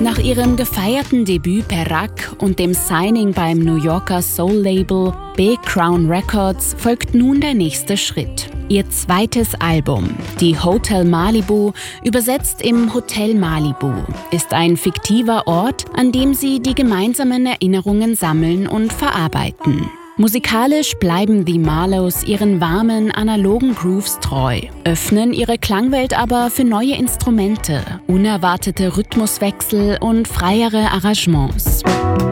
Nach ihrem gefeierten Debüt Perrac und dem Signing beim New Yorker Soul-Label Big Crown Records folgt nun der nächste Schritt. Ihr zweites Album, die Hotel Malibu, übersetzt im Hotel Malibu, ist ein fiktiver Ort, an dem sie die gemeinsamen Erinnerungen sammeln und verarbeiten. Musikalisch bleiben The Marlows ihren warmen, analogen Grooves treu, öffnen ihre Klangwelt aber für neue Instrumente, unerwartete Rhythmuswechsel und freiere Arrangements.